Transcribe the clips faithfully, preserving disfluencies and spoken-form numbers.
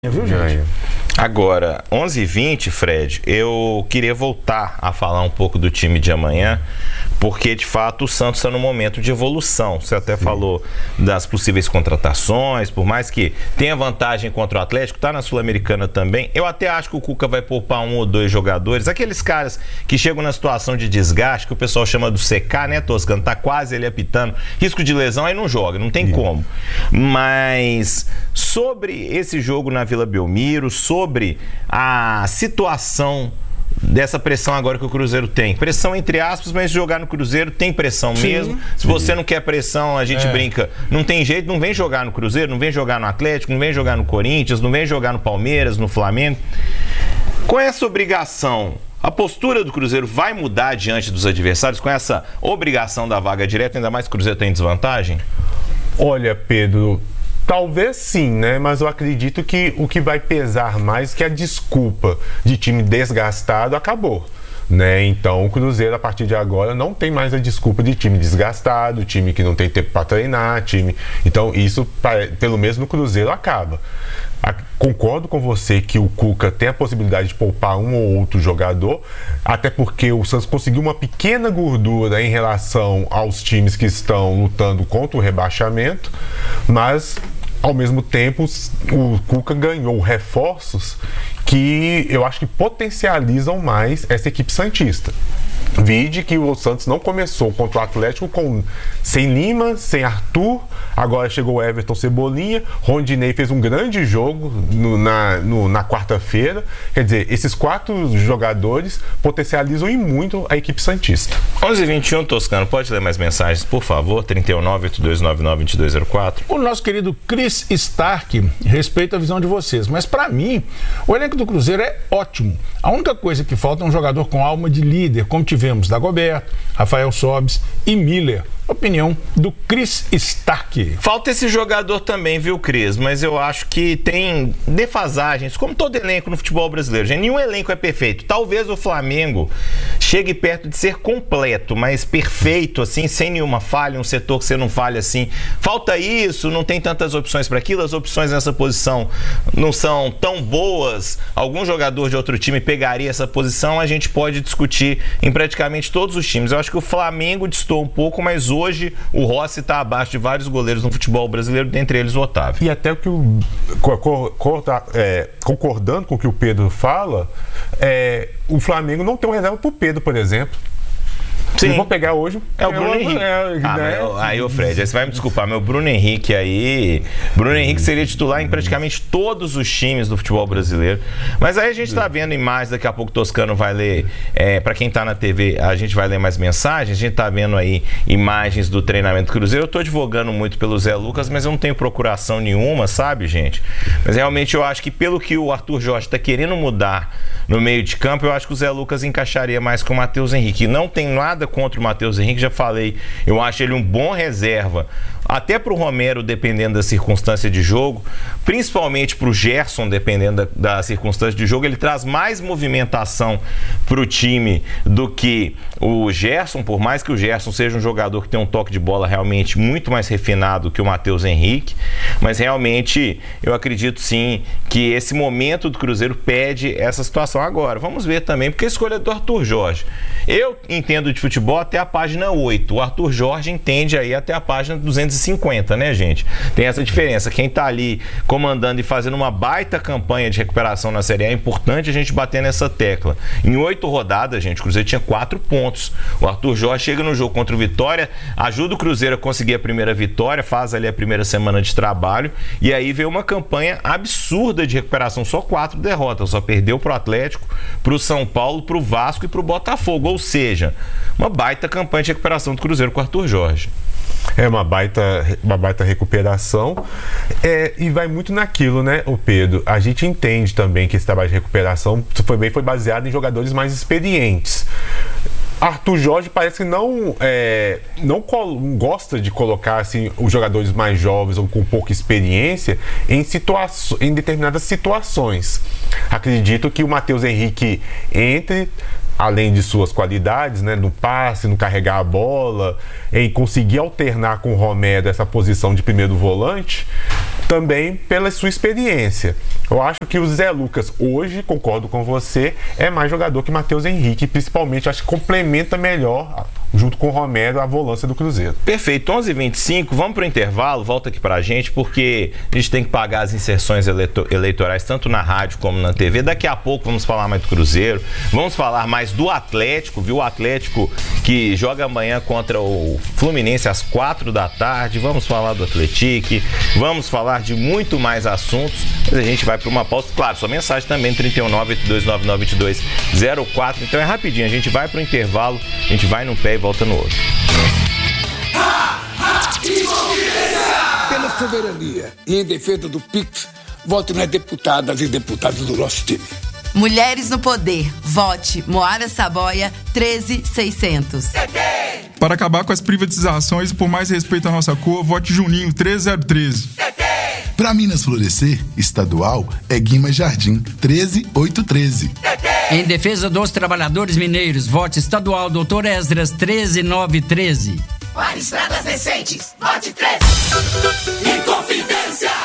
Viu, gente? Agora, onze e vinte, Fred, eu queria voltar a falar um pouco do time de amanhã, porque de fato o Santos está num momento de evolução. Você até Sim. falou das possíveis contratações, por mais que tenha vantagem contra o Atlético, está na Sul-Americana também. Eu até acho que o Cuca vai poupar um ou dois jogadores, aqueles caras que chegam na situação de desgaste, que o pessoal chama do C K, né, Toscano? Tá quase ele apitando, risco de lesão, aí não joga, não tem Sim. como. Mas sobre esse jogo na Vila Belmiro, sobre a situação dessa pressão agora que o Cruzeiro tem. Pressão entre aspas, mas jogar no Cruzeiro tem pressão sim, mesmo. Se sim. você não quer pressão, a gente é. brinca, não tem jeito, não vem jogar no Cruzeiro, não vem jogar no Atlético, não vem jogar no Corinthians, não vem jogar no Palmeiras, no Flamengo. Com essa obrigação, a postura do Cruzeiro vai mudar diante dos adversários com essa obrigação da vaga direta, ainda mais que o Cruzeiro tem desvantagem? Olha, Pedro, talvez sim, né? Mas eu acredito que o que vai pesar mais é que a desculpa de time desgastado acabou, né? Então o Cruzeiro, a partir de agora, não tem mais a desculpa de time desgastado, time que não tem tempo para treinar, time... Então isso, pelo menos no Cruzeiro, acaba. Concordo com você que o Cuca tem a possibilidade de poupar um ou outro jogador, até porque o Santos conseguiu uma pequena gordura em relação aos times que estão lutando contra o rebaixamento, mas ao mesmo tempo o Cuca ganhou reforços que eu acho que potencializam mais essa equipe santista. Vide que o Santos não começou contra o Atlético com, sem Lima, sem Arthur, agora chegou o Everton Cebolinha, Rondinei fez um grande jogo no, na, no, na quarta-feira. Quer dizer, esses quatro jogadores potencializam e muito a equipe santista. onze e vinte e um, Toscano, pode ler mais mensagens, por favor? trinta e nove, oito dois nove nove, dois dois zero quatro. O nosso querido Chris Stark respeita a visão de vocês, mas para mim, o elenco do Cruzeiro é ótimo. A única coisa que falta é um jogador com alma de líder, como tivemos Dagoberto, Rafael Sobis e Miller. Opinião do Chris Stark. Falta esse jogador também, viu, Cris? Mas eu acho que tem defasagens, como todo elenco no futebol brasileiro. Gente, nenhum elenco é perfeito. Talvez o Flamengo chegue perto de ser completo, mas perfeito, assim, sem nenhuma falha, um setor que você não falha assim. Falta isso, não tem tantas opções para aquilo, as opções nessa posição não são tão boas. Algum jogador de outro time pegaria essa posição, a gente pode discutir em praticamente todos os times. Eu acho que o Flamengo distou um pouco, mas hoje Hoje o Rossi está abaixo de vários goleiros no futebol brasileiro, dentre eles o Otávio. E até o que o, cor, cor, é, concordando com o que o Pedro fala, é, o Flamengo não tem uma reserva para o Pedro, por exemplo. Sim. Eu vou pegar hoje. É o Bruno Henrique. É, ah, né? meu, aí, ô Fred, aí você vai me desculpar, meu Bruno Henrique aí. Bruno Henrique seria titular em praticamente todos os times do futebol brasileiro. Mas aí a gente tá vendo imagens, daqui a pouco o Toscano vai ler. É, para quem tá na T V, a gente vai ler mais mensagens. A gente tá vendo aí imagens do treinamento do Cruzeiro. Eu tô advogando muito pelo Zé Lucas, mas eu não tenho procuração nenhuma, sabe, gente? Mas realmente eu acho que pelo que o Arthur Jorge tá querendo mudar no meio de campo, eu acho que o Zé Lucas encaixaria mais com o Matheus Henrique. Não tem nada contra o Matheus Henrique, já falei, eu acho ele um bom reserva, até para o Romero, dependendo da circunstância de jogo, principalmente para o Gerson, dependendo da, da circunstância de jogo, ele traz mais movimentação para o time do que o Gerson, por mais que o Gerson seja um jogador que tem um toque de bola realmente muito mais refinado que o Matheus Henrique, mas realmente eu acredito sim que esse momento do Cruzeiro pede essa situação. Agora, vamos ver também, porque a escolha é do Arthur Jorge. Eu entendo de futebol até a página oito, o Arthur Jorge entende aí até a página duzentos e cinquenta, né, gente? Tem essa diferença. Quem tá ali comandando e fazendo uma baita campanha de recuperação na Série A, é importante a gente bater nessa tecla. Em oito rodadas, gente, o Cruzeiro tinha quatro pontos. O Arthur Jorge chega no jogo contra o Vitória, ajuda o Cruzeiro a conseguir a primeira vitória, faz ali a primeira semana de trabalho, e aí veio uma campanha absurda de recuperação, só quatro derrotas, só perdeu pro Atlético, pro São Paulo, pro Vasco e pro Botafogo, ou seja, uma baita campanha de recuperação do Cruzeiro com o Arthur Jorge. É uma baita, uma baita recuperação, é, e vai muito naquilo, né, o Pedro? A gente entende também que esse trabalho de recuperação foi, bem, foi baseado em jogadores mais experientes. Arthur Jorge parece que não, é, não gosta de colocar assim, os jogadores mais jovens ou com pouca experiência em, situa em determinadas situações. Acredito que o Matheus Henrique entre, além de suas qualidades, né, no passe, no carregar a bola, em conseguir alternar com o Romero essa posição de primeiro volante, também pela sua experiência. Eu acho que o Zé Lucas, hoje, concordo com você, é mais jogador que Matheus Henrique, principalmente, acho que complementa melhor, junto com o Romero, a volância do Cruzeiro. Perfeito, onze e vinte e cinco, vamos para o intervalo, volta aqui para a gente, porque a gente tem que pagar as inserções eleito eleitorais, tanto na rádio como na T V. Daqui a pouco vamos falar mais do Cruzeiro, vamos falar mais do Atlético, viu? O Atlético que joga amanhã contra o Fluminense às quatro da tarde, vamos falar do Atlético, vamos falar de muito mais assuntos, mas a gente vai para uma pausa. Claro, sua mensagem também, trinta e um, nove oito dois nove nove dois zero quatro, então é rapidinho, a gente vai para o intervalo, a gente vai num pé e volta no outro. Pela soberania e em defesa do Pix, vote nas deputadas e deputados do nosso time. Mulheres no Poder. Vote Moara Saboia treze mil e seiscentos. Para acabar com as privatizações e por mais respeito à nossa cor, vote Juninho treze mil treze. Para Minas Florescer, estadual é Guimas Jardim treze mil oitocentos e treze. Em defesa dos trabalhadores mineiros, vote estadual doutor Esdras treze mil novecentos e treze. Para estradas decentes, vote treze. Inconfidência.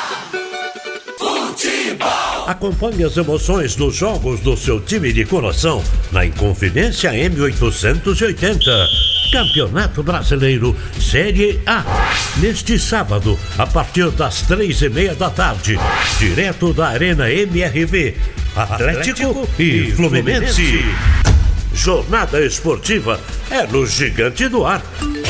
Futebol. Acompanhe as emoções dos jogos do seu time de coração na Inconfidência M oitocentos e oitenta. Campeonato Brasileiro Série A. Neste sábado, a partir das três e meia da tarde, direto da Arena M R V, Atlético e Fluminense. Jornada esportiva é no Gigante do Ar.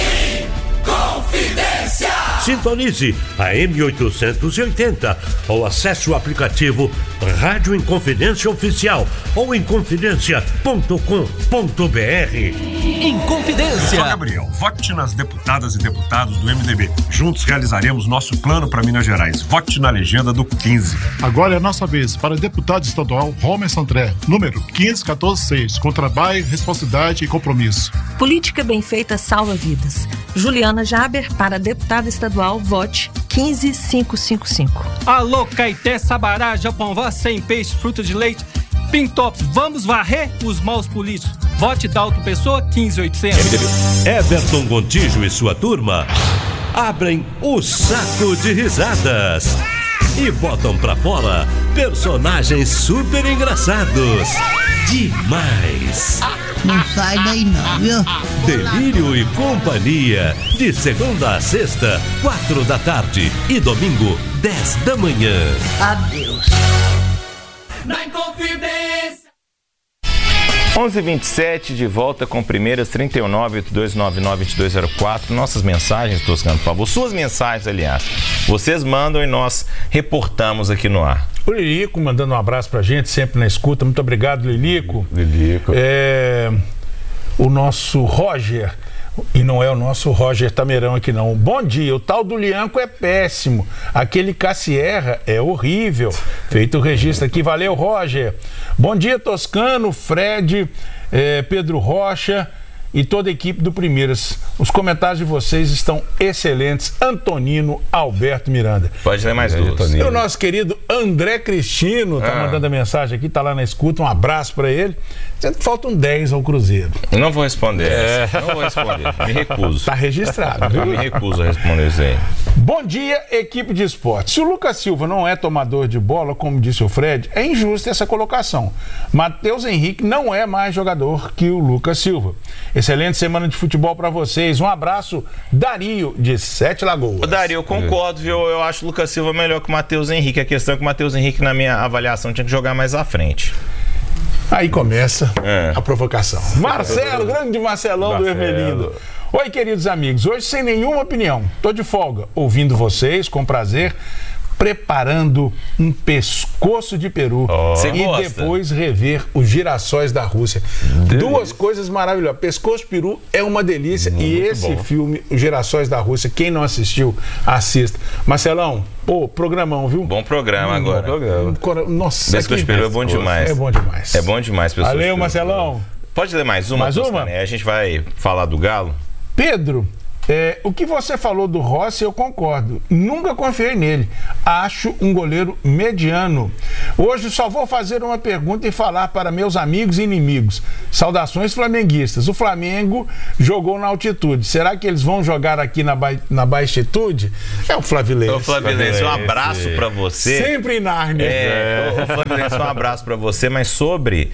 Inconfidência. Sintonize a M oitocentos e oitenta ou acesse o aplicativo Rádio Inconfidência Oficial ou inconfidência ponto com ponto br. Inconfidência. Eu sou Gabriel. Vote nas deputadas e deputados do M D B. Juntos realizaremos nosso plano para Minas Gerais. Vote na legenda do quinze. Agora é a nossa vez para deputado estadual Romer Santré, número quinze quatorze seis, com trabalho, responsabilidade e compromisso. Política bem feita salva vidas. Juliana Jaber, para deputada estadual, vote quinze mil quinhentos e cinquenta e cinco. Alô, Caeté, Sabará, Japão-Vá, sem peixe, fruta de leite, Pintops, vamos varrer os maus políticos. Vote Dalton Pessoa, quinze mil e oitocentos. Everton Gontijo e sua turma abrem o saco de risadas e botam pra fora personagens super engraçados. Demais. Não sai daí não, viu? Delírio e Companhia, de segunda a sexta, quatro da tarde e domingo, dez da manhã. Adeus. Na Inconfidência. onze e vinte e sete, de volta com primeiras, trinta e um, nove oito dois nove nove dois zero quatro. Nossas mensagens, Toscano, por favor. Suas mensagens, aliás. Vocês mandam e nós reportamos aqui no ar. O Lilico mandando um abraço pra gente, sempre na escuta. Muito obrigado, Lilico. Lilico. É, o nosso Roger, e não é o nosso Roger Tamerão aqui não. Bom dia, o tal do Lianco é péssimo. Aquele Cassierra é horrível. Feito o registro aqui. Valeu, Roger. Bom dia, Toscano, Fred, é, Pedro Rocha e toda a equipe do Primeiras. Os comentários de vocês estão excelentes. Antonino Alberto Miranda. Pode ler mais é, duas. E o nosso querido André Cristino tá ah. mandando a mensagem aqui, tá lá na escuta. Um abraço para ele. Dizendo que faltam dez ao Cruzeiro. Eu não vou responder. É. Não vou responder. Me recuso. Tá registrado, viu? Eu me recuso a responder isso aí. Bom dia, equipe de esporte. Se o Lucas Silva não é tomador de bola, como disse o Fred, é injusta essa colocação. Matheus Henrique não é mais jogador que o Lucas Silva. Excelente semana de futebol para vocês. Um abraço, Dario, de Sete Lagoas. Ô, Dario, eu concordo, viu? Eu acho o Lucas Silva melhor que o Matheus Henrique. A questão é que o Matheus Henrique, na minha avaliação, tinha que jogar mais à frente. Aí começa é. a provocação. Marcelo, grande Marcelão Marcelo. do Ermelino. Oi, queridos amigos. Hoje, sem nenhuma opinião, tô de folga, ouvindo vocês com prazer, preparando um pescoço de peru oh. e gosta? depois rever os girassóis da Rússia. Delícia. Duas coisas maravilhosas. Pescoço de peru é uma delícia. Muito e esse bom. filme, Os Girassóis da Rússia, quem não assistiu, assista. Marcelão, pô, programão, viu? Bom programa hum, agora. Bom programa. Nossa, pescoço de peru é bom demais. É bom demais. É bom demais, pessoal. Valeu, Marcelão. Pode ler mais uma? Mais uma? A gente vai falar do Galo. Pedro, É, o que você falou do Rossi, eu concordo. Nunca confiei nele. Acho um goleiro mediano. Hoje só vou fazer uma pergunta e falar para meus amigos e inimigos. Saudações flamenguistas. O Flamengo jogou na altitude. Será que eles vão jogar aqui na, ba na baixitude? É o Flavilense. Ô, Flavilense, um abraço para você. Sempre em Nárnia. É, é. Ô, Flavilense, um abraço para você. Mas sobre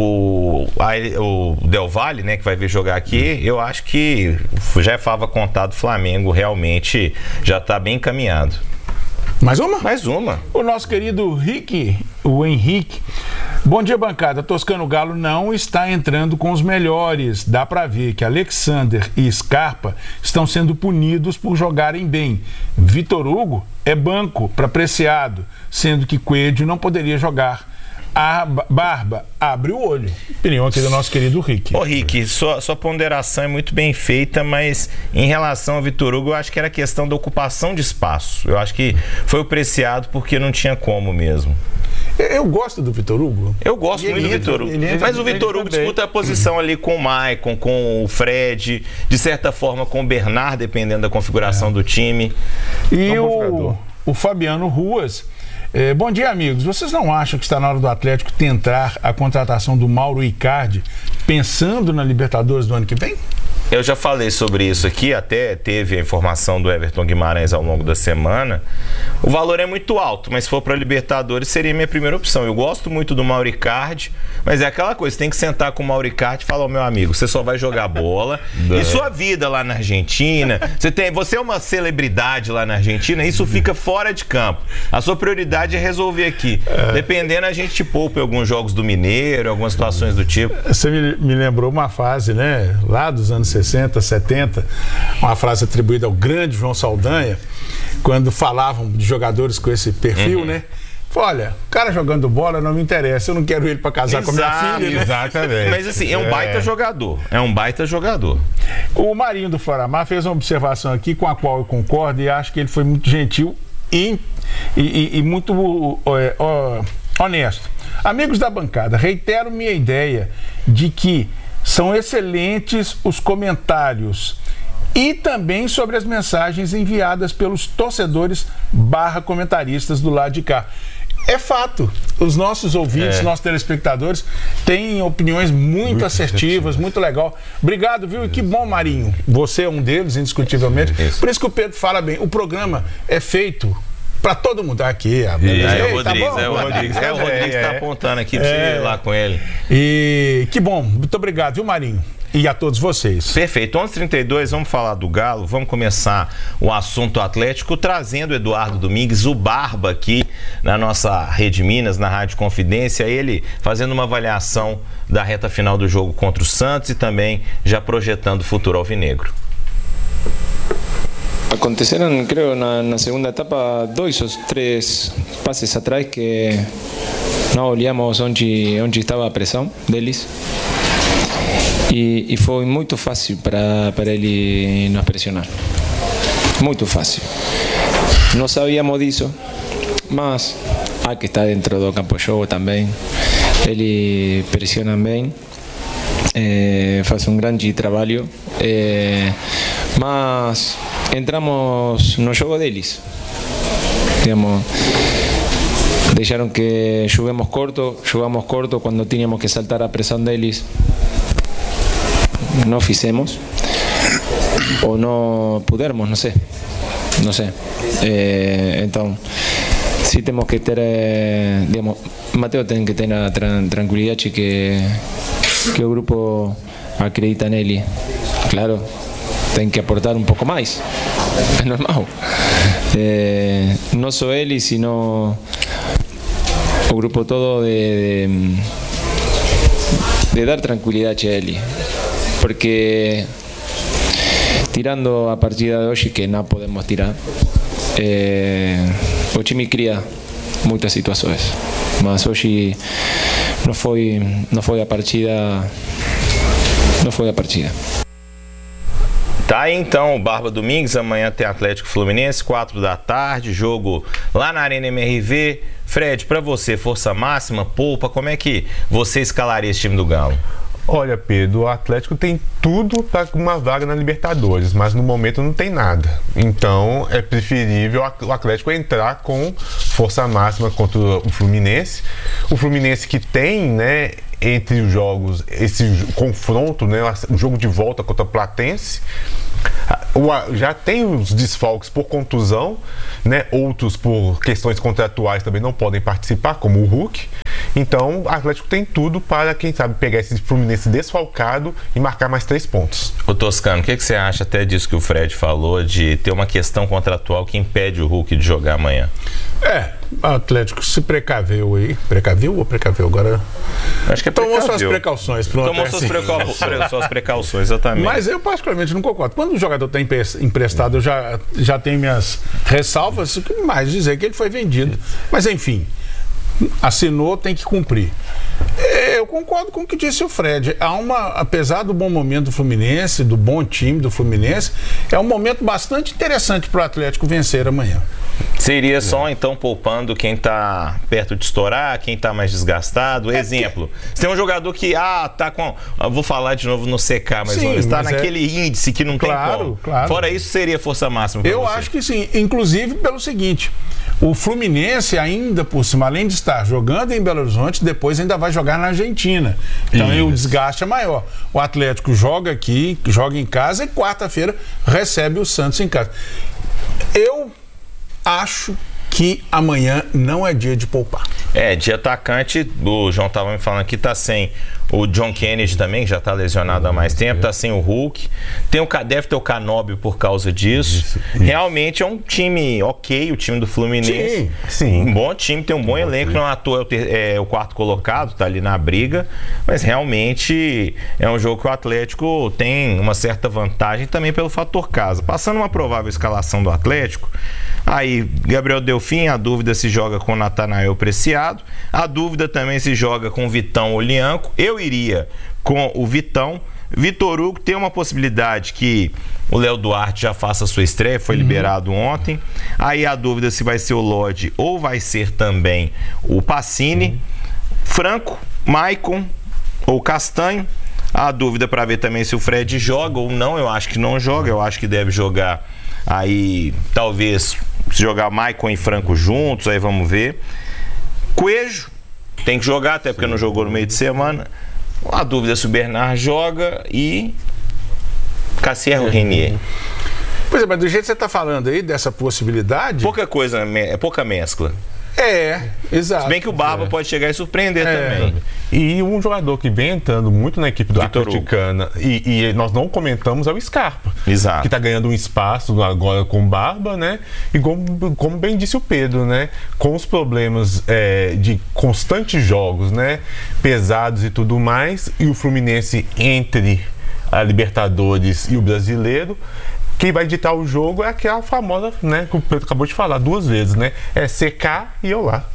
o, a, o Del Valle, né, que vai vir jogar aqui, eu acho que já é fava contado, o Flamengo realmente já está bem encaminhado. Mais uma? Mais uma. O nosso querido Rick, o Henrique. Bom dia, bancada. Toscano Galo não está entrando com os melhores. Dá para ver que Alexander e Scarpa estão sendo punidos por jogarem bem. Vitor Hugo é banco para Preciado, sendo que Coelho não poderia jogar. A Barba abre o olho. Opinião aqui do nosso querido Rick. Ô Rick, sua, sua ponderação é muito bem feita, mas em relação ao Vitor Hugo, eu acho que era questão da ocupação de espaço. Eu acho que foi o Preciado porque não tinha como mesmo. Eu gosto do Vitor Hugo. Eu gosto e muito do Vitor Hugo. Mas o Vitor Hugo também disputa a posição ali com o Maicon, com o Fred, de certa forma com o Bernard, dependendo da configuração é. do time. E é um o, o Fabiano Ruas. É, bom dia, amigos. Vocês não acham que está na hora do Atlético tentar a contratação do Mauro Icardi, pensando na Libertadores do ano que vem? Eu já falei sobre isso aqui, até teve a informação do Everton Guimarães ao longo da semana. O valor é muito alto, mas se for para Libertadores seria a minha primeira opção. Eu gosto muito do Mauro Icardi, mas é aquela coisa, você tem que sentar com o Mauro Icardi e falar, oh, meu amigo, você só vai jogar bola. E sua vida lá na Argentina, você, tem, você é uma celebridade lá na Argentina, isso fica fora de campo. A sua prioridade é resolver aqui. Dependendo, a gente te poupa em alguns jogos do Mineiro, algumas situações do tipo. Você me, me lembrou uma fase, né, lá dos anos sessenta, setenta, uma frase atribuída ao grande João Saldanha, quando falavam de jogadores com esse perfil, uhum. né? Olha, o cara jogando bola não me interessa, eu não quero ele para casar Exato, com a minha filha, né? Exatamente. Mas assim, é um baita é. jogador, é um baita jogador. O Marinho do Floramar fez uma observação aqui com a qual eu concordo e acho que ele foi muito gentil e, e, e muito é, ó, honesto. Amigos da bancada, reitero minha ideia de que são excelentes os comentários e também sobre as mensagens enviadas pelos torcedores barra comentaristas do lado de cá. É fato, os nossos ouvintes, é. nossos telespectadores têm opiniões muito, muito assertivas, assertivo. muito legal. Obrigado, viu? E que bom, Marinho. Você é um deles, indiscutivelmente. Isso. Por isso que o Pedro fala bem. O programa é feito para todo mundo aqui. A... Ei, é, o Rodrigues, tá é o Rodrigues, é o Rodrigues que está apontando aqui para é. você ir lá com ele. E que bom, muito obrigado, viu, Marinho? E a todos vocês. Perfeito. onze e trinta e dois, vamos falar do Galo, vamos começar o assunto Atlético, trazendo o Eduardo Domingues, o Barba, aqui na nossa Rede Minas, na Rádio Confidência, ele fazendo uma avaliação da reta final do jogo contra o Santos e também já projetando o futuro alvinegro. Aconteceram, creo, na, na segunda etapa, dois ou três passes atrás que não olhamos onde, onde estava a pressão deles. E, e foi muito fácil para, para ele nos pressionar. Muito fácil. Não sabíamos disso, mas há que estar dentro do campo de jogo também. Ele pressiona bem, é, faz um grande trabalho, é, mas entramos no jogo deles. Digamos, deixaram que jogamos corto, jogamos corto quando tínhamos que saltar a pressão deles. No fizemos ou não pudermos, não sei, não sei. É, então, sim temos que ter, é, digamos, Mateo tem que ter a tran tranquilidade que que o grupo acredita nele. Claro, tem que aportar um pouco mais, é normal. É, não só ele, sino o grupo todo de, de, de dar tranquilidade a ele. Porque tirando a partida de hoje, que não podemos tirar, eh, o time cria muitas situações, mas hoje não foi, não foi a partida, não foi a partida. Tá aí então o Barba Domingues, amanhã tem Atlético Fluminense, quatro da tarde, jogo lá na Arena M R V. Fred, para você, força máxima, poupa, como é que você escalaria esse time do Galo? Olha, Pedro, o Atlético tem tudo para uma vaga na Libertadores, mas no momento não tem nada. Então é preferível o Atlético entrar com força máxima contra o Fluminense. O Fluminense que tem, né, entre os jogos, esse confronto, né, o jogo de volta contra o Platense, já tem os desfalques por contusão, né, outros por questões contratuais também não podem participar, como o Hulk. Então, o Atlético tem tudo para, quem sabe, pegar esse Fluminense desfalcado e marcar mais três pontos. Ô Toscano, o que, que você acha até disso que o Fred falou, de ter uma questão contratual que impede o Hulk de jogar amanhã? É, o Atlético se precaveu aí. Precaviu ou precaveu? Agora. Acho que é Tomou suas precauções. Pronto, Tomou é suas, assim. precau... suas precauções, exatamente. Mas eu, particularmente, não concordo. Quando o jogador está emprestado, eu já, já tenho minhas ressalvas. O que mais dizer que ele foi vendido. Mas, enfim. Assinou, tem que cumprir. Eu concordo com o que disse o Fred. Há uma, apesar do bom momento do Fluminense, do bom time do Fluminense, é um momento bastante interessante para o Atlético vencer amanhã. Seria só, então, poupando quem está perto de estourar, quem está mais desgastado. Exemplo, você tem um jogador que, ah, tá com... Eu vou falar de novo no C K, mas está naquele é... índice que não claro, tem como. Claro. Fora isso, seria força máxima para Eu você. acho que sim. Inclusive pelo seguinte, o Fluminense ainda por cima, além de estar jogando em Belo Horizonte, depois ainda vai jogar na Argentina. Então aí o desgaste é maior. O Atlético joga aqui, joga em casa e quarta-feira recebe o Santos em casa. Eu acho que amanhã não é dia de poupar. É, de atacante, o João estava me falando aqui, tá sem o John Kennedy também, que já tá lesionado há mais tempo, tá sem o Hulk, tem o, deve ter o Canóbio por causa disso. Isso, isso. Realmente é um time ok, o time do Fluminense. Sim, sim. Um bom time, tem um bom elenco, não à toa é o, ter, é o quarto colocado, tá ali na briga, mas realmente é um jogo que o Atlético tem uma certa vantagem também pelo fator casa. Passando uma provável escalação do Atlético, aí Gabriel Delfim, a dúvida se joga com Natanael Preciado, a dúvida também se joga com Vitão ou Lianco. Eu iria com o Vitão. Vitor Hugo tem uma possibilidade que o Léo Duarte já faça a sua estreia, foi uhum. liberado ontem. Aí a dúvida se vai ser o Lodge ou vai ser também o Pacini. Uhum. Franco, Maicon ou Castanho. A dúvida para ver também se o Fred joga ou não. Eu acho que não joga, eu acho que deve jogar aí, talvez jogar Maicon e Franco juntos, aí vamos ver. Coelho tem que jogar, até porque não jogou no meio de semana. A dúvida é se o Bernard joga e Cassier Renier. Pois é, mas do jeito que você está falando aí, dessa possibilidade... Pouca coisa, é pouca mescla. É, exato. Se bem que o Barba é. pode chegar e surpreender é. também. E um jogador que vem entrando muito na equipe do Atleticana, e, e nós não comentamos, é o Scarpa. Exato. Que está ganhando um espaço agora com o Barba, né? E como, como bem disse o Pedro, né? Com os problemas é, de constantes jogos, né? Pesados e tudo mais, e o Fluminense entre a Libertadores e o Brasileiro, quem vai ditar o jogo é aquela famosa, né, que o Pedro acabou de falar duas vezes, né? É C K e eu lá.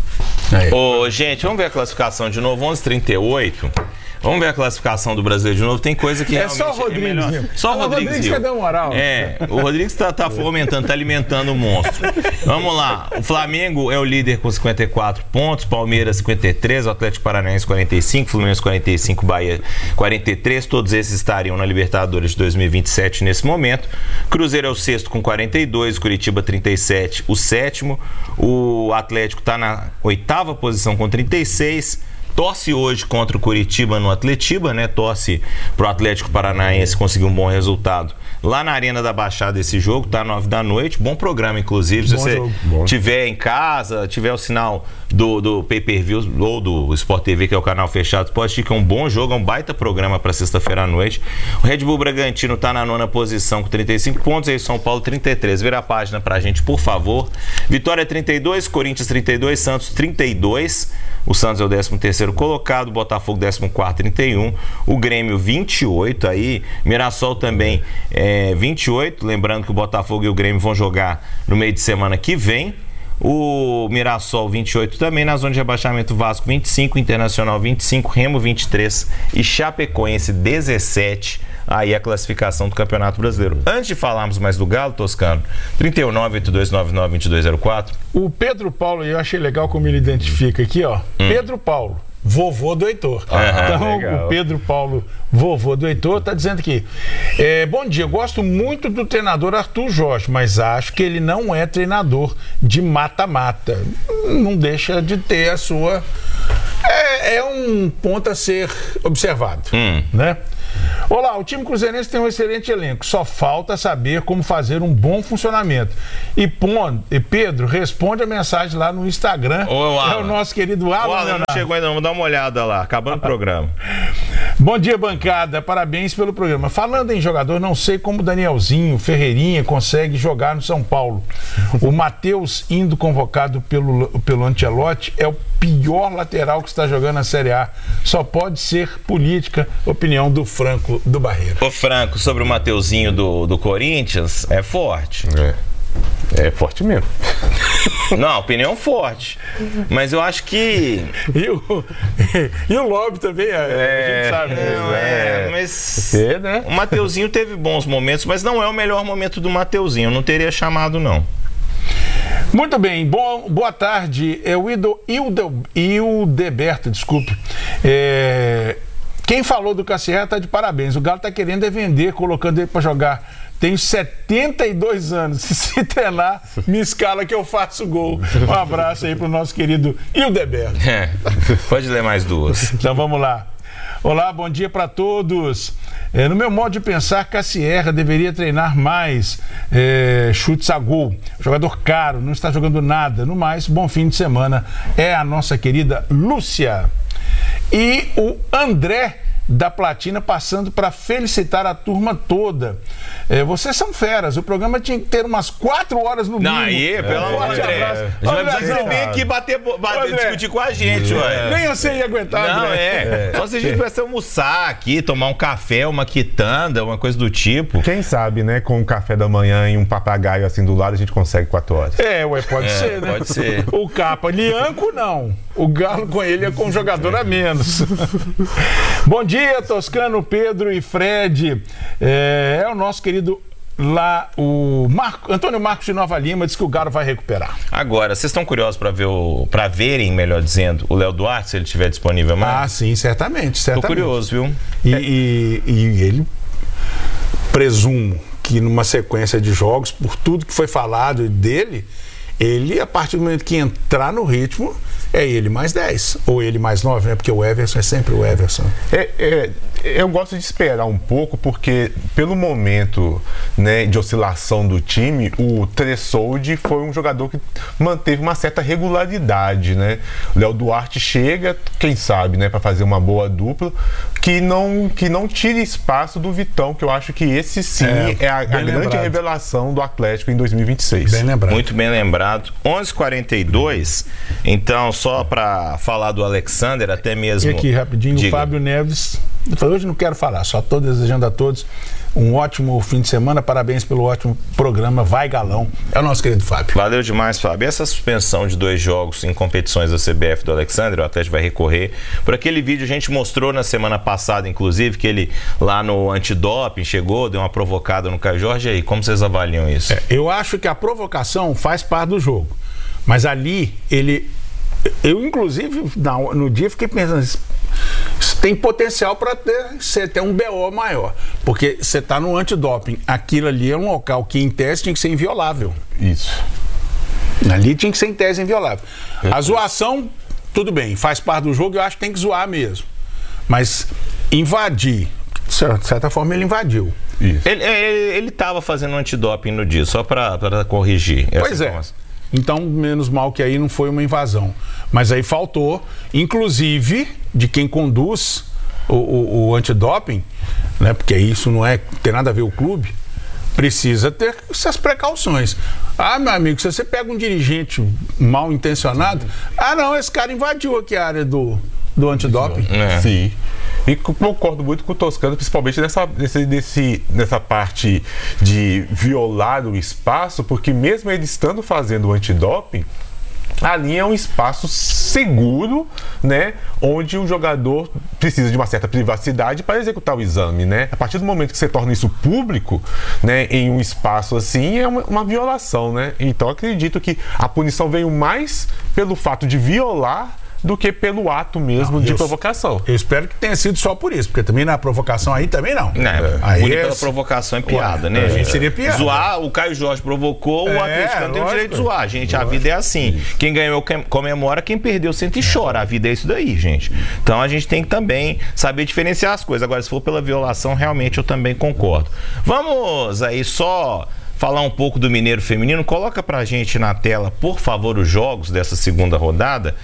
Ô, gente, vamos ver a classificação de novo, onze e trinta e oito. Vamos ver a classificação do Brasileiro de novo. Tem coisa que é realmente só o Rodrigues, é melhor. Só o Rodrigues. Rodrigues quer dar moral. É, o Rodrigues tá, tá fomentando, tá alimentando o monstro. Vamos lá. O Flamengo é o líder com cinquenta e quatro pontos, Palmeiras cinquenta e três, o Atlético Paranaense quarenta e cinco, Fluminense quarenta e cinco, Bahia quarenta e três. Todos esses estariam na Libertadores de dois mil e vinte e sete nesse momento. Cruzeiro é o sexto com quarenta e dois, Curitiba trinta e sete, o sétimo. O Atlético tá na oitava posição com trinta e seis. Torce hoje contra o Curitiba no Atletiba, né? Torce pro Atlético Paranaense conseguir um bom resultado lá na Arena da Baixada esse jogo, tá nove da noite. Bom programa, inclusive. Se bom você jogo. tiver em casa, tiver o sinal do, do pay-per-view ou do Sport T V, que é o canal fechado, pode assistir que é um bom jogo, é um baita programa para sexta-feira à noite. O Red Bull Bragantino tá na nona posição com trinta e cinco pontos, aí São Paulo trinta e três. Vira a página pra gente, por favor. Vitória trinta e dois, Corinthians trinta e dois, Santos trinta e dois. O Santos é o décimo terceiro colocado, Botafogo décimo quarto, trinta e um, o Grêmio vinte e oito, aí Mirassol também é vinte e oito, lembrando que o Botafogo e o Grêmio vão jogar no meio de semana que vem. O Mirassol vinte e oito também, na zona de rebaixamento Vasco vinte e cinco, Internacional vinte e cinco, Remo vinte e três e Chapecoense dezessete. Aí a classificação do Campeonato Brasileiro. Antes de falarmos mais do Galo, Toscano, trinta e um, nove oito dois nove nove, dois dois zero quatro. O Pedro Paulo, eu achei legal como ele identifica aqui, ó. Hum. Pedro Paulo, vovô do Heitor. Ah, então, legal. o Pedro Paulo, vovô do Heitor, está dizendo aqui. É, bom dia, gosto muito do treinador Arthur Jorge, mas acho que ele não é treinador de mata-mata. Não deixa de ter a sua... É, é um ponto a ser observado, hum. né? Olá, o time cruzeirense tem um excelente elenco, só falta saber como fazer um bom funcionamento. E, Pon, e Pedro, responde a mensagem lá no Instagram. Ô, é o nosso querido Alan. O Alan não chegou ainda, vamos dar uma olhada lá, acabando o programa. Bom dia, bancada, parabéns pelo programa. Falando em jogador, não sei como o Danielzinho, Ferreirinha consegue jogar no São Paulo. O Matheus, indo convocado pelo, pelo Ancelotti, é o pior lateral que está jogando na Série A. Só pode ser política, opinião do Franco do Barreiro. O Franco, sobre o Mateuzinho do, do Corinthians, é forte. É. É forte mesmo. Não, opinião forte. Mas eu acho que... E o, e o Lobby também, é, a gente sabe. Não, é, é, mas... é, né? O Mateuzinho teve bons momentos, mas não é o melhor momento do Mateuzinho. Eu não teria chamado, não. Muito bem, bom, boa tarde. É o Ildo, Ildo, Ildeberto, desculpe. É, quem falou do Cassier tá de parabéns. O Galo tá querendo é vender, colocando ele para jogar. Tenho setenta e dois anos. Se treinar, me escala que eu faço gol. Um abraço aí pro nosso querido Ildeberto. É, pode ler mais duas. Então vamos lá. Olá, bom dia para todos. É, no meu modo de pensar, Cassierra deveria treinar mais é, chutes a gol. Jogador caro, não está jogando nada. No mais, bom fim de semana. É a nossa querida Lúcia. E o André da Platina passando para felicitar a turma toda. É, vocês são feras. O programa tinha que ter umas quatro horas no mínimo. Não, aí, pelo amor de Deus. A gente vai precisar que você venha aqui bater, bater discutir com a gente, ué. Nem eu sei aguentar, Não, André. é. é. Só se a gente pudesse almoçar aqui, tomar um café, uma quitanda, uma coisa do tipo. Quem sabe, né, com um café da manhã e um papagaio assim do lado, a gente consegue quatro horas. É, ué, pode É, ser, né? pode ser. O Capa, Lianco, não. O Galo com ele é com um jogador a menos. Bom dia, Toscano, Pedro e Fred. É, é o nosso querido lá, o Marco, Antônio Marcos de Nova Lima, diz que o Galo vai recuperar. Agora, vocês estão curiosos para ver o, para verem, melhor dizendo, o Léo Duarte, se ele estiver disponível mais? Ah, sim, certamente, certamente. Tô curioso, viu? E, e, e ele, presumo que numa sequência de jogos, por tudo que foi falado dele, ele, a partir do momento que entrar no ritmo, é ele mais dez, ou ele mais nove, né? Porque o Everson é sempre o Everson. É, é, eu gosto de esperar um pouco, porque pelo momento, né, de oscilação do time, o Tressoldi foi um jogador que manteve uma certa regularidade, né? O Léo Duarte chega, quem sabe, né, para fazer uma boa dupla, que não, que não tire espaço do Vitão, que eu acho que esse sim é, é a, a grande lembrado. revelação do Atlético em dois mil e vinte e seis. Bem lembrado. Muito bem lembrado. onze e quarenta e dois, então só para falar do Alexander, até mesmo... E aqui, rapidinho, Diga. o Fábio Neves... Hoje não quero falar, só estou desejando a todos um ótimo fim de semana, parabéns pelo ótimo programa, vai Galão, é o nosso querido Fábio. Valeu demais, Fábio. Essa suspensão de dois jogos em competições da C B F do Alexander, o Atlético vai recorrer. Por aquele vídeo a gente mostrou na semana passada, inclusive, que ele lá no antidoping chegou, deu uma provocada no Caio Jorge. E aí, como vocês avaliam isso? É, eu acho que a provocação faz parte do jogo, mas ali ele... Eu, inclusive, no, no dia fiquei pensando, isso tem potencial para ter, você ter um B O maior, porque você está no antidoping, aquilo ali é um local que em tese tinha que ser inviolável. Isso. Ali tinha que ser em tese inviolável. A zoação, tudo bem, faz parte do jogo, eu acho que tem que zoar mesmo, mas invadir, de certa forma ele invadiu. Isso. Ele estava fazendo antidoping no dia, só para corrigir. Pois é. Informação. Então, menos mal que aí não foi uma invasão. Mas aí faltou, inclusive, de quem conduz o, o, o antidoping, né? Porque isso não é, tem nada a ver com o clube, precisa ter essas precauções. Ah, meu amigo, se você pega um dirigente mal intencionado, ah não, esse cara invadiu aqui a área do, do antidoping. É. Sim. E concordo muito com o Toscano, principalmente nessa, nesse, nesse, nessa parte de violar o espaço, porque mesmo ele estando fazendo o antidoping, ali é um espaço seguro, né, onde o jogador precisa de uma certa privacidade para executar o exame, né? A partir do momento que você torna isso público, né, em um espaço assim, é uma, uma violação, né? Então acredito que a punição veio mais pelo fato de violar, do que pelo ato mesmo não, de eu, provocação. Eu espero que tenha sido só por isso, porque também na provocação aí também não. Não, é, aí é, pela provocação é piada, ué, né? A gente seria piada. Zoar, o Caio Jorge provocou, é, o atleticano tem o direito de zoar. Gente, lógico. A vida é assim. Sim. Quem ganhou comemora, quem perdeu sente e chora. A vida é isso daí, gente. Então a gente tem que também saber diferenciar as coisas. Agora, se for pela violação, realmente eu também concordo. Vamos aí só falar um pouco do Mineiro Feminino. Coloca pra gente na tela, por favor, os jogos dessa segunda rodada,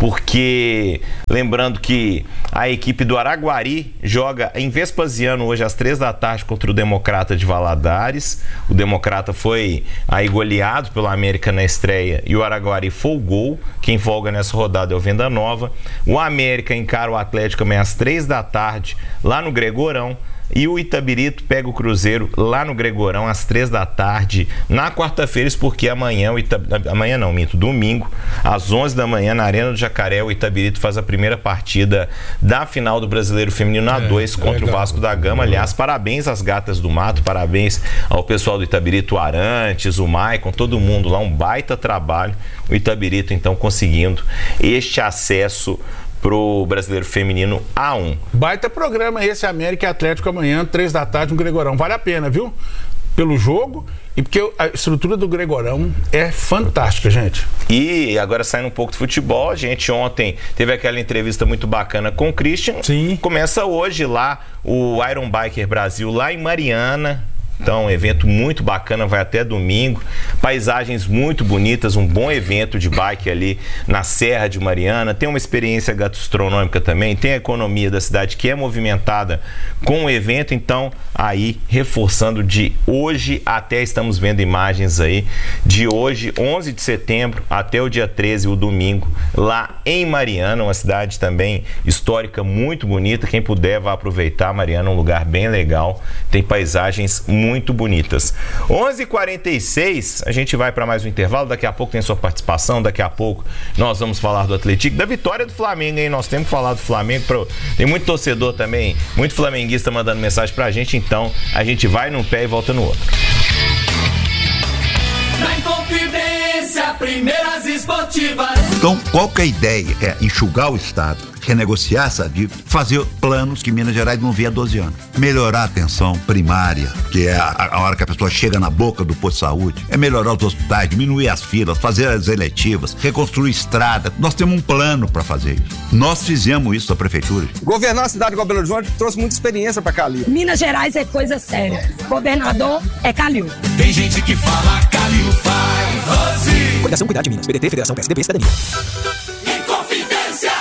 porque lembrando que a equipe do Araguari joga em Vespasiano hoje às três da tarde contra o Democrata de Valadares. O Democrata foi aí goleado pelo América na estreia e o Araguari folgou. Quem folga nessa rodada é o Venda Nova. O América encara o Atlético amanhã às três da tarde lá no Gregorão. E o Itabirito pega o Cruzeiro lá no Gregorão às três da tarde na quarta-feira, isso porque amanhã, o Itab... amanhã não, minto, domingo, às onze da manhã na Arena do Jacaré, o Itabirito faz a primeira partida da final do Brasileiro Feminino A dois é, contra é o Vasco da Gama. Aliás, parabéns às gatas do mato, parabéns ao pessoal do Itabirito, o Arantes, o Maicon, todo mundo lá, um baita trabalho. O Itabirito então conseguindo este acesso pro Brasileiro Feminino A um. Baita programa esse, América e Atlético amanhã, três da tarde no Gregorão. Vale a pena, viu? Pelo jogo e porque a estrutura do Gregorão é fantástica, gente. E agora saindo um pouco do futebol, a gente ontem teve aquela entrevista muito bacana com o Christian. Sim. Começa hoje lá o Iron Biker Brasil, lá em Mariana. Então, um evento muito bacana, vai até domingo. Paisagens muito bonitas, um bom evento de bike ali na Serra de Mariana. Tem uma experiência gastronômica também, tem a economia da cidade que é movimentada com o evento. Então, aí, reforçando de hoje até, estamos vendo imagens aí, de hoje, onze de setembro, até o dia treze, o domingo, lá em Mariana, uma cidade também histórica muito bonita. Quem puder, vá aproveitar. Mariana é um lugar bem legal, tem paisagens muito muito bonitas. onze e quarenta e seis, a gente vai para mais um intervalo. Daqui a pouco tem sua participação. Daqui a pouco nós vamos falar do Atlético, da vitória do Flamengo, hein? Nós temos que falar do Flamengo. Pro... Tem muito torcedor também, muito flamenguista mandando mensagem pra gente. Então a gente vai num pé e volta no outro. Na Inconfidência, primeiras esportivas. Então, qual que é a ideia? É enxugar o Estado, renegociar essa dívida, fazer planos que Minas Gerais não via há doze anos. Melhorar a atenção primária, que é a, a hora que a pessoa chega na boca do posto de saúde. É melhorar os hospitais, diminuir as filas, fazer as eletivas, reconstruir estrada. Nós temos um plano para fazer isso. Nós fizemos isso na prefeitura. Governar a cidade de Belo Horizonte trouxe muita experiência para Calil. Minas Gerais é coisa séria. Governador é Calil. Tem gente que fala Calil faz Rose. Coligação Cuidar de Minas, P D T, Federação, P S D B, Cidadania. Inconfidência.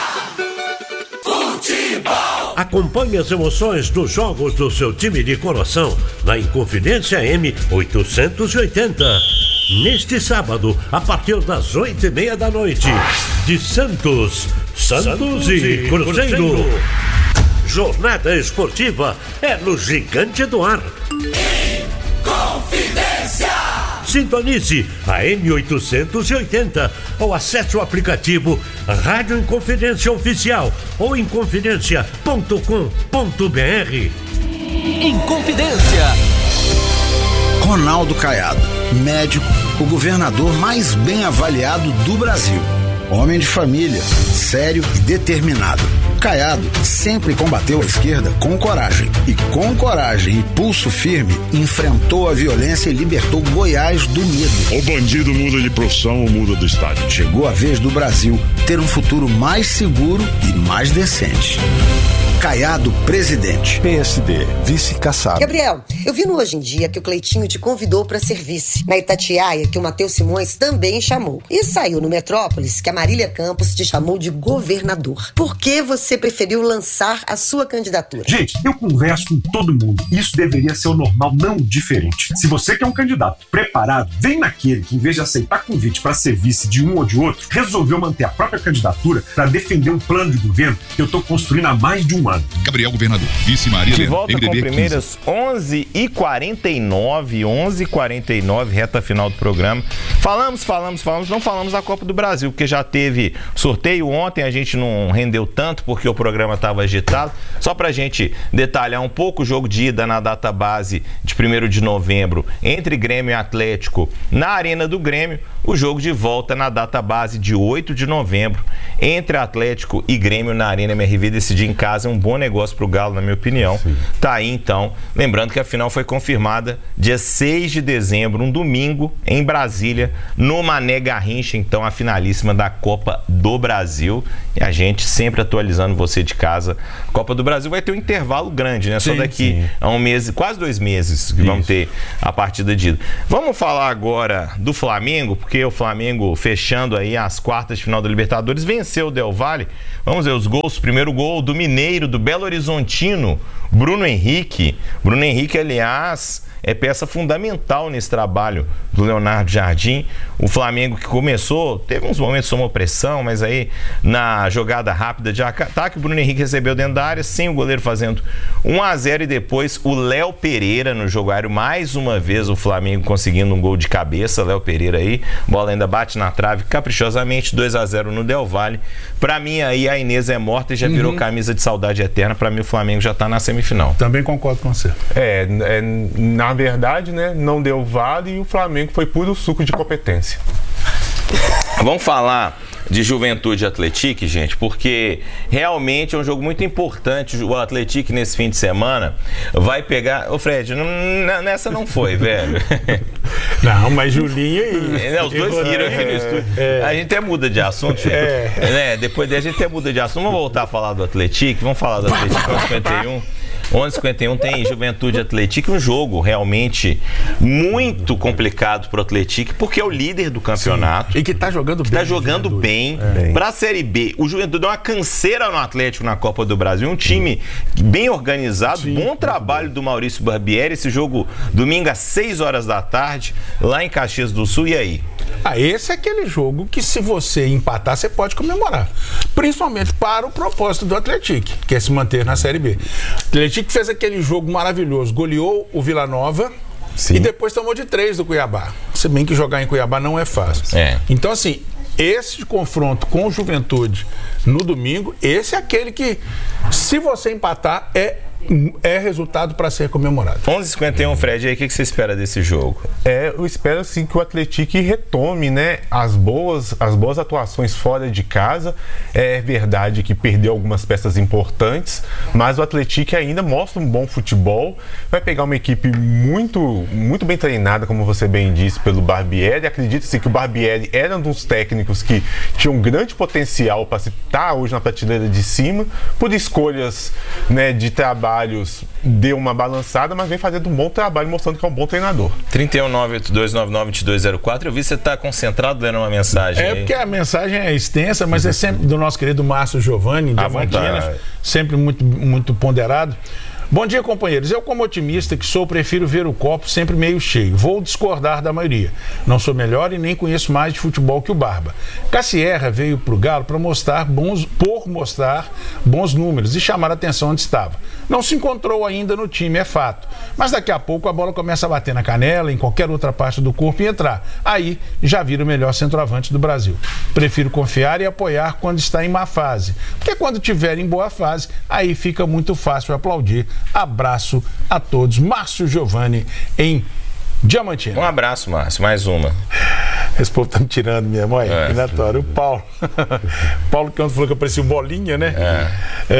Futebol. Acompanhe as emoções dos jogos do seu time de coração na Inconfidência M oitocentos e oitenta. Neste sábado, a partir das oito e meia da noite, de Santos, Santos, Santos e Cruzeiro. Cruzeiro. Jornada esportiva é no Gigante do Ar. Inconfidência. Sintonize a M oitocentos e oitenta ou acesse o aplicativo Rádio Inconfidência Oficial ou inconfidência ponto com ponto b r. Inconfidência. Ronaldo Caiado, médico, o governador mais bem avaliado do Brasil. Homem de família, sério e determinado. Caiado sempre combateu a esquerda com coragem. E com coragem e pulso firme, enfrentou a violência e libertou Goiás do medo. O bandido muda de profissão ou muda do estado. Chegou a vez do Brasil ter um futuro mais seguro e mais decente. Caiado, presidente. P S D, vice Kassab. Gabriel, eu vi no Hoje em Dia que o Cleitinho te convidou para ser vice. Na Itatiaia, que o Matheus Simões também chamou. E saiu no Metrópolis que a Marília Campos te chamou de governador. Por que você preferiu lançar a sua candidatura? Gente, eu converso com todo mundo. Isso deveria ser o normal, não diferente. Se você quer um candidato preparado, vem naquele que, em vez de aceitar convite para ser vice de um ou de outro, resolveu manter a própria candidatura para defender um plano de governo que eu estou construindo há mais de um ano. Gabriel Governador, vice Maria De Helena, volta M D B com primeiras onze e quarenta e nove, onze e quarenta e nove, reta final do programa. Falamos, falamos, falamos, não falamos da Copa do Brasil, porque já teve sorteio ontem, a gente não rendeu tanto porque o programa estava agitado. Só pra gente detalhar um pouco, o jogo de ida na data base de primeiro de novembro entre Grêmio e Atlético na Arena do Grêmio. o jogo de volta na data base de oito de novembro, entre Atlético e Grêmio na Arena M R V. Decidir em casa é um bom negócio pro Galo, na minha opinião. Sim. Tá aí, então. Lembrando que a final foi confirmada dia seis de dezembro, um domingo, em Brasília, no Mané Garrincha, então, a finalíssima da Copa do Brasil. E a gente sempre atualizando você de casa. A Copa do Brasil vai ter um intervalo grande, né? Sim, Só daqui sim. a um mês, quase dois meses, que Isso. vamos ter a partida de ida. Vamos falar agora do Flamengo, porque o Flamengo, fechando aí as quartas de final da Libertadores, venceu o Del Valle. Vamos ver os gols. Primeiro gol do Mineiro, do Belo Horizontino, Bruno Henrique. Bruno Henrique, aliás, é peça fundamental nesse trabalho do Leonardo Jardim. O Flamengo que começou, teve uns momentos de opressão, mas aí na jogada rápida de ataque, o Bruno Henrique recebeu dentro da área, sem o goleiro fazendo um a zero, e depois o Léo Pereira no jogo aéreo, mais uma vez o Flamengo conseguindo um gol de cabeça. Léo Pereira aí, bola ainda bate na trave caprichosamente, dois a zero no Del Valle. Pra mim aí a Inês é morta e já virou uhum. camisa de saudade eterna. Pra mim o Flamengo já tá na semifinal. Também concordo com você. É, é na verdade, né, não deu vale e o Flamengo foi puro suco de competência. Vamos falar de Juventude e Atlético, gente, porque realmente é um jogo muito importante. O Atlético nesse fim de semana vai pegar... Ô Fred, não, nessa não foi, velho. Não, mas Julinho e... Não, os dois riram aqui no estúdio. É. A gente até muda de assunto, gente. É. Né? Depois daí a gente até muda de assunto. Vamos voltar a falar do Atlético. Vamos falar do Atlético cinquenta e um. onze e cinquenta e um tem Juventude e Atlético, um jogo realmente muito complicado pro Atlético, porque é o líder do campeonato. Sim. E que tá jogando que bem. Tá jogando bem. É. Pra Série B, o Juventude deu uma canseira no Atlético na Copa do Brasil. Um time Sim. bem organizado, Sim. bom trabalho do Maurício Barbieri. Esse jogo domingo às seis horas da tarde, lá em Caxias do Sul. E aí? Ah, esse é aquele jogo que, se você empatar, você pode comemorar. Principalmente para o propósito do Atlético, que é se manter na Série B. O Atlético fez aquele jogo maravilhoso, goleou o Vila Nova. Sim. E depois tomou de três do Cuiabá. Se bem que jogar em Cuiabá não é fácil. É. Então, assim, esse confronto com o Juventude no domingo, esse é aquele que, se você empatar, é é resultado para ser comemorado. onze e cinquenta e um, Fred, aí o que, que você espera desse jogo? É, eu espero sim que o Atlético retome, né, as boas, as boas atuações fora de casa. É verdade que perdeu algumas peças importantes, mas o Atlético ainda mostra um bom futebol. Vai pegar uma equipe muito, muito bem treinada, como você bem disse, pelo Barbieri. Acredito-se que o Barbieri era um dos técnicos que tinha um grande potencial para estar hoje na prateleira de cima, por escolhas, né, de trabalho. Deu uma balançada, mas vem fazendo um bom trabalho, mostrando que é um bom treinador. trinta e um, nove oito dois, nove nove dois zero quatro. Eu vi que você está concentrado lendo uma mensagem. É aí. Porque a mensagem é extensa, mas é sempre do nosso querido Márcio Giovanni, de Diamantinas, sempre muito, muito ponderado. Bom dia, companheiros. Eu, como otimista que sou, prefiro ver o copo sempre meio cheio. Vou discordar da maioria. Não sou melhor e nem conheço mais de futebol que o Barba. Cassierra veio pro Galo para mostrar bons, por mostrar bons números e chamar a atenção onde estava. Não se encontrou ainda no time, é fato. Mas daqui a pouco a bola começa a bater na canela, em qualquer outra parte do corpo e entrar. Aí já vira o melhor centroavante do Brasil. Prefiro confiar e apoiar quando está em má fase. Porque quando tiver em boa fase, aí fica muito fácil aplaudir. Abraço a todos. Márcio Giovanni em Diamantina. Um abraço, Márcio. Mais uma. Esse povo tá me tirando minha mãe. É. O Paulo. Paulo que ontem falou que eu parecia bolinha, né? É.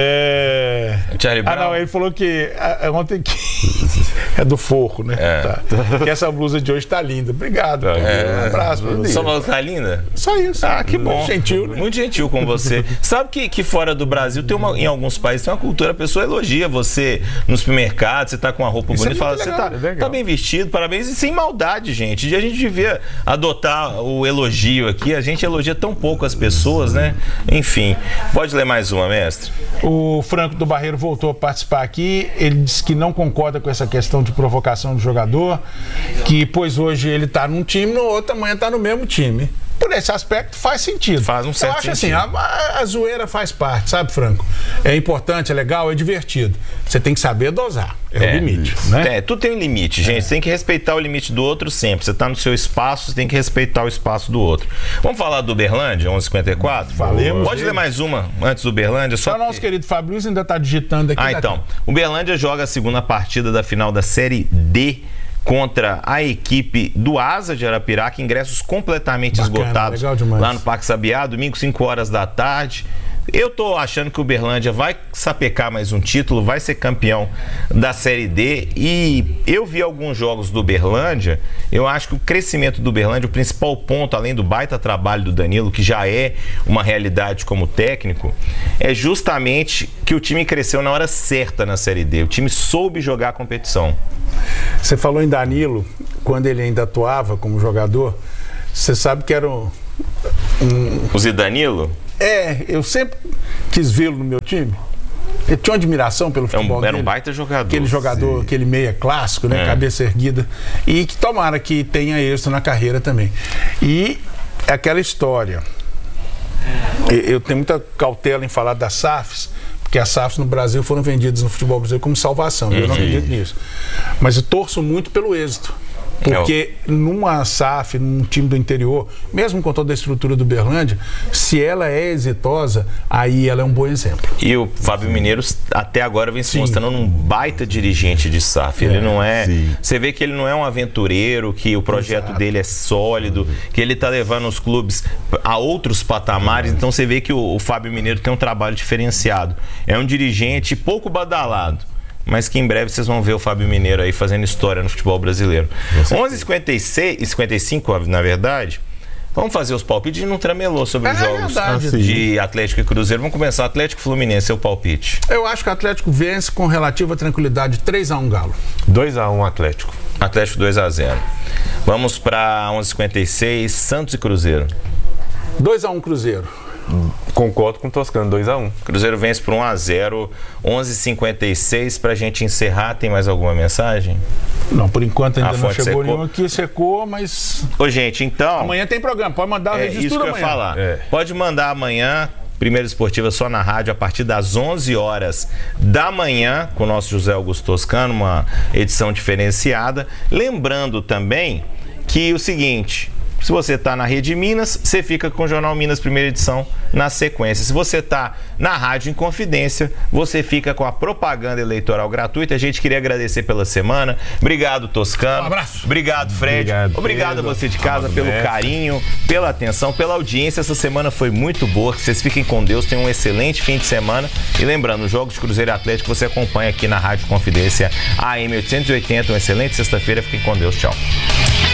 é... Charlie Brown. Ah, não, ele falou que a, ontem que é do forro, né? É. Tá. Que essa blusa de hoje tá linda. Obrigado. É. Um abraço. Só falou que tá linda? Só isso. Ah, que bom. Gentil, né? Muito gentil com você. Sabe que, que fora do Brasil, tem uma, em alguns países, tem uma cultura, a pessoa elogia você no supermercado, você tá com uma roupa isso bonita, é fala, legal, você tá, é tá bem vestido, parabéns, e sem maldade, gente. E a gente devia adotar o elogio aqui, a gente elogia tão pouco as pessoas, né? Enfim, pode ler mais uma, mestre? O Franco do Barreiro voltou a participar aqui, ele disse que não concorda com essa questão de provocação do jogador, que pois hoje ele tá num time, no outro amanhã tá no mesmo time. Por esse aspecto faz sentido. Faz um certo Eu acho sentido. assim, a, a zoeira faz parte, sabe, Franco? É importante, é legal, é divertido. Você tem que saber dosar. É, é o limite, né? É, tudo tem um limite, gente. É. Você tem que respeitar o limite do outro sempre. Você tá no seu espaço, você tem que respeitar o espaço do outro. Vamos falar do Uberlândia, onze e cinquenta e quatro? Falemos. Pode ler mais uma antes do Uberlândia? Só o nosso querido Fábio Luiz ainda tá digitando aqui. Ah, então. O Uberlândia joga a segunda partida da final da Série D contra a equipe do Asa de Arapiraca, ingressos completamente Bacana, esgotados legal demais. lá no Parque Sabiá, domingo, cinco horas da tarde. Eu tô achando que o Uberlândia vai sapecar mais um título, vai ser campeão da Série D, e eu vi alguns jogos do Uberlândia. Eu acho que o crescimento do Uberlândia, o principal ponto, além do baita trabalho do Danilo, que já é uma realidade como técnico, é justamente que o time cresceu na hora certa na Série D. O time soube jogar a competição. Você falou em Danilo, quando ele ainda atuava como jogador, você sabe que era um... um... O Zidanilo? É, eu sempre quis vê-lo no meu time. Eu tinha uma admiração pelo futebol é um, Era dele. um baita jogador. Aquele jogador, sim. Aquele meia clássico, né? É. Cabeça erguida. E que tomara que tenha êxito na carreira também. E aquela história. Eu tenho muita cautela em falar das S A Fs, porque as S A Fs no Brasil foram vendidas no futebol brasileiro como salvação. Eu não acredito nisso. Mas eu torço muito pelo êxito. Porque numa S A F, num time do interior, mesmo com toda a estrutura do Uberlândia, se ela é exitosa, aí ela é um bom exemplo. E o Fábio Mineiro até agora vem se sim. mostrando um baita dirigente de S A F. Ele é, não é. Sim. Você vê que ele não é um aventureiro, que o projeto Exato. dele é sólido, que ele está levando os clubes a outros patamares. Então você vê que o, o Fábio Mineiro tem um trabalho diferenciado. É um dirigente pouco badalado, mas que em breve vocês vão ver o Fábio Mineiro aí fazendo história no futebol brasileiro. onze e cinquenta e seis e cinquenta e cinco, na verdade. Vamos fazer os palpites. A gente não tramelou sobre é os jogos verdade. de Atlético e Cruzeiro. Vamos começar. Atlético e Fluminense, seu palpite. Eu acho que o Atlético vence com relativa tranquilidade. três a um Galo. dois a um Atlético. Atlético dois a zero. Vamos para onze e cinquenta e seis, Santos e Cruzeiro. dois a um Cruzeiro. Concordo com o Toscano, dois a um. Cruzeiro vence por um a zero. onze e cinquenta e seis, pra gente encerrar, tem mais alguma mensagem? Não, por enquanto ainda a não chegou secou. nenhum aqui, secou, mas... Ô, gente, então... Amanhã tem programa, pode mandar o é, registro isso que eu amanhã. ia falar. É. Pode mandar amanhã, Primeira Esportiva só na rádio, a partir das onze horas da manhã, com o nosso José Augusto Toscano, uma edição diferenciada. Lembrando também que o seguinte... Se você está na Rede Minas, você fica com o Jornal Minas Primeira Edição na sequência. Se você está na Rádio Inconfidência, você fica com a propaganda eleitoral gratuita. A gente queria agradecer pela semana. Obrigado, Toscano. Um abraço. Obrigado, Fred. Obrigado, Obrigado a você de casa ah, pelo é. carinho, pela atenção, pela audiência. Essa semana foi muito boa. Que vocês fiquem com Deus. Tenham um excelente fim de semana. E lembrando, os jogos de Cruzeiro e Atlético você acompanha aqui na Rádio Confidência A M oitocentos e oitenta. Uma excelente sexta-feira. Fiquem com Deus. Tchau.